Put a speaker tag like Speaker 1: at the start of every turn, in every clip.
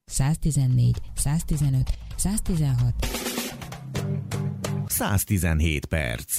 Speaker 1: 114, 115, 116.
Speaker 2: 117 perc.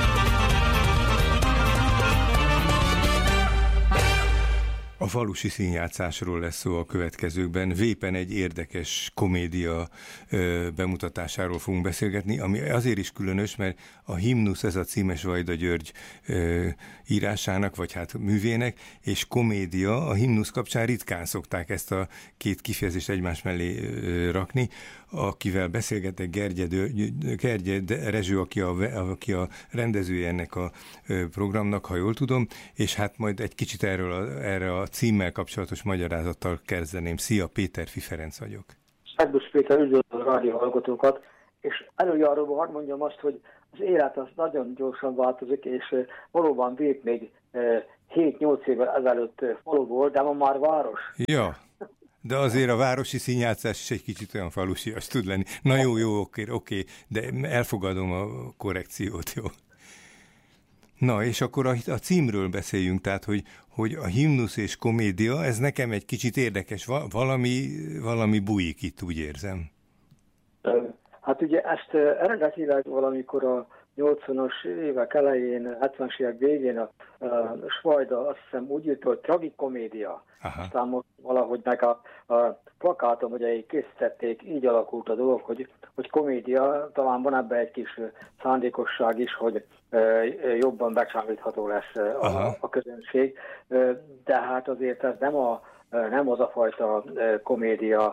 Speaker 3: A falusi színjátszásról lesz szó a következőkben. Vépen egy érdekes komédia bemutatásáról fogunk beszélgetni, ami azért is különös, mert a Himnusz, ez a címes Vajda György írásának, vagy hát művének, és komédia, a Himnusz kapcsán ritkán szokták ezt a két kifejezést egymás mellé rakni. Akivel beszélgetek, Gergye Rezső, aki a rendezője ennek a programnak, ha jól tudom, és hát majd egy kicsit erre a címmel kapcsolatos magyarázattal kezdeném. Szia, Péterfi Ferenc vagyok.
Speaker 4: Szerbusz Péter, üdvözlöm a rádió hallgatókat, és előjáróban hadd mondjam azt, hogy az élet az nagyon gyorsan változik, és valóban Vép még 7-8 évvel ezelőtt falu volt, de ma már város.
Speaker 3: Ja, de azért a városi színjátszás is egy kicsit olyan falusias tud lenni. Na jó, oké, de elfogadom a korrekciót, jó. Na, és akkor a címről beszéljünk, tehát, hogy a Himnusz és komédia, ez nekem egy kicsit érdekes, valami bújik itt, úgy érzem.
Speaker 4: Hát ugye ezt eredetileg valamikor a 80-as évek elején, 70-es évek végén a Svajda azt hiszem úgy írta, hogy tragikomédia. Aztán most valahogy meg a plakátom, hogy készítették, így alakult a dolog, hogy komédia, talán van ebben egy kis szándékosság is, hogy jobban becsámítható lesz a közönség, de hát azért ez nem az a fajta komédia,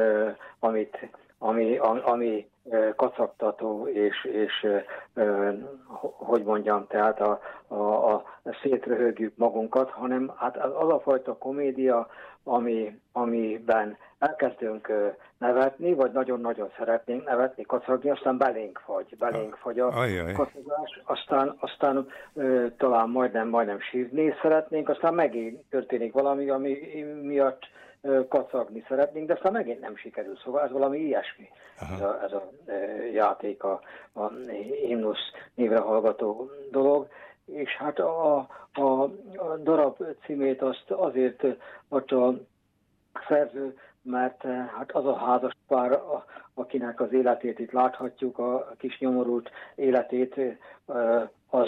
Speaker 4: ami kacagtató, és hogy mondjam, tehát a szétröhögjük magunkat, hanem hát az a fajta komédia, amiben elkezdünk nevetni, vagy nagyon-nagyon szeretnénk nevetni, kacagni, aztán belénk fagy a kacagás, aztán talán majdnem sírni szeretnénk, aztán megint történik valami, ami miatt kacagni szeretnénk, de aztán megint nem sikerül, szóval ez valami ilyesmi. Ez a játék, a Himnusz névre hallgató dolog, és hát a darab címét azt azért adta a szerző, mert hát az a házas pár, akinek az életét itt láthatjuk, a kis nyomorult életét, az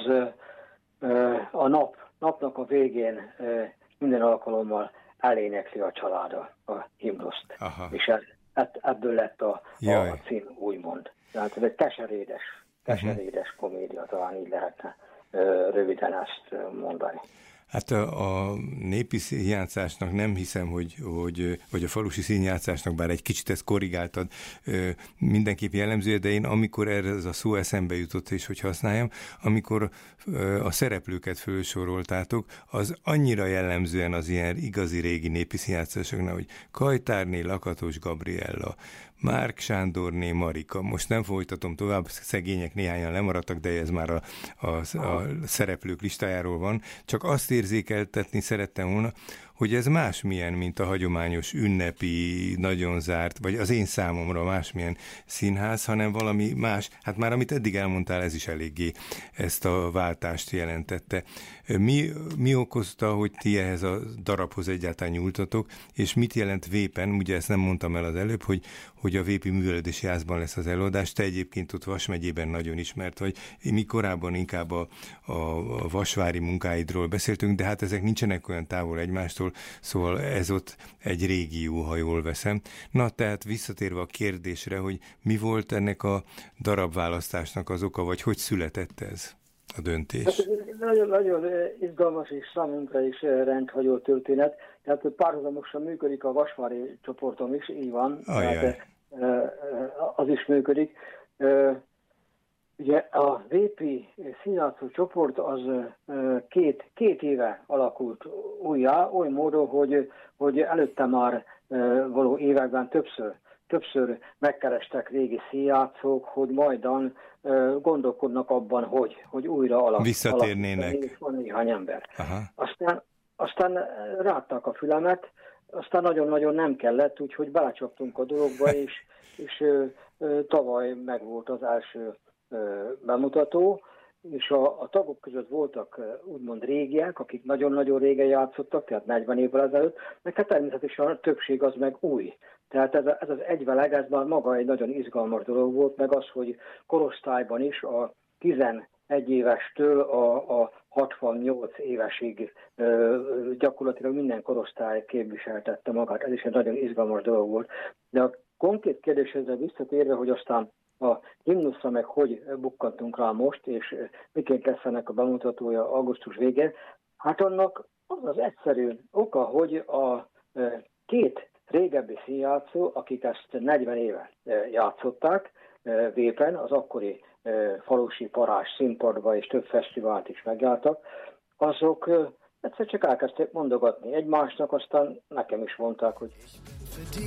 Speaker 4: a napnak a végén minden alkalommal elénekli a család a himnuszt. És ebből lett a cím, úgymond. Tehát ez egy keserédes komédia, talán így lehetne röviden ezt mondani.
Speaker 3: Hát a népi színjátszásnak nem hiszem, hogy a falusi színjátszásnak, bár egy kicsit ezt korrigáltad, mindenképp jellemző, de én amikor erre ez a szó eszembe jutott, és hogy használjam, amikor a szereplőket felsoroltátok, az annyira jellemzően az ilyen igazi régi népi színjátszásoknál, hogy Kajtárné Lakatos Gabriella, Márk Sándorné Marika. Most nem folytatom tovább, szegények néhányan lemaradtak, de ez már a szereplők listájáról van. Csak azt érzékeltetni szerettem volna, hogy ez másmilyen, mint a hagyományos ünnepi, nagyon zárt, vagy az én számomra másmilyen színház, hanem valami más. Hát már amit eddig elmondtál, ez is eléggé ezt a váltást jelentette. Mi okozta, hogy ti ehhez a darabhoz egyáltalán nyúltatok, és mit jelent Vépen? Ugye ezt nem mondtam el az előbb, hogy a Vépi Művelődési Házban lesz az előadás. Te egyébként ott Vas megyében nagyon ismert vagy. Mi korábban inkább a vasvári munkáidról beszéltünk, de hát ezek nincsenek olyan távol egymástól, szóval ez ott egy régió, ha jól veszem. Na, tehát visszatérve a kérdésre, hogy mi volt ennek a darabválasztásnak az oka, vagy hogy született ez a döntés?
Speaker 4: Hát nagyon izgalmas és számunkra is rendhagyó történet. Tehát párhuzamosan működik a vasvári csoportom is, így van. Tehát, az is működik. Ugye a Vépi színjátszó csoport az két éve alakult újjá, oly módon, hogy előtte már való években többször megkerestek régi színjátszók, hogy majdan gondolkodnak abban, hogy újra
Speaker 3: visszatérnének.
Speaker 4: Van néhány ember. Aztán rátták a fülemet, aztán nagyon-nagyon nem kellett, úgyhogy belecsaptunk a dologba, és tavaly megvolt az első bemutató, és a tagok között voltak úgymond régiek, akik nagyon-nagyon régen játszottak, tehát 40 évvel ezelőtt, meg hát természetesen a többség az meg új. Tehát ez az egyveleg, ez már maga egy nagyon izgalmas dolog volt, meg az, hogy korosztályban is a 11 évestől a 68 évesig gyakorlatilag minden korosztály képviseltette magát. Ez is egy nagyon izgalmas dolog volt. De a konkrét kérdésre visszatérve, hogy aztán a himnuszra meg hogy bukkantunk rá most, és miként lesz ennek a bemutatója augusztus végén, hát annak az egyszerű oka, hogy a két régebbi színjátszó, akik ezt 40 éve játszották Vépen, az akkori falusi parázs színpadba és több fesztivált is megjártak, azok egyszer csak elkezdték mondogatni egymásnak, aztán nekem is mondták, hogy